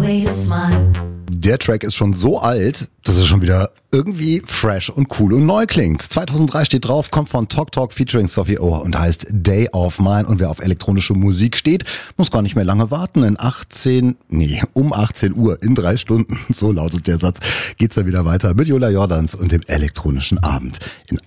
way you smile. Der Track ist schon so alt, dass er schon wieder irgendwie fresh und cool und neu klingt. 2003 steht drauf, kommt von Talk Talk featuring Sophie O und heißt Day of Mine. Und wer auf elektronische Musik steht, muss gar nicht mehr lange warten. Um 18 Uhr, in 3 Stunden, so lautet der Satz, geht's dann wieder weiter mit Jola Jordans und dem elektronischen Abend. In